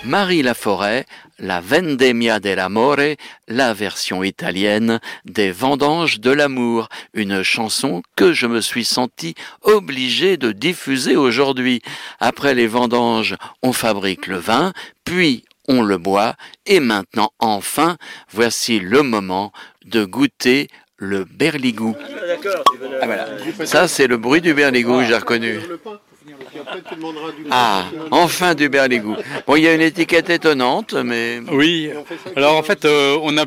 Marie Laforêt, la Vendemmia dell'amore, la version italienne des Vendanges de l'amour, une chanson que je me suis senti obligé de diffuser aujourd'hui. Après les vendanges, on fabrique le vin, puis on le boit, et maintenant, enfin, voici le moment de goûter le berligou. Ah, voilà. Ça, c'est le bruit du berligou, j'ai reconnu. Ah, enfin du berligou. Bon, il y a une étiquette étonnante, mais... Oui, alors en fait, on a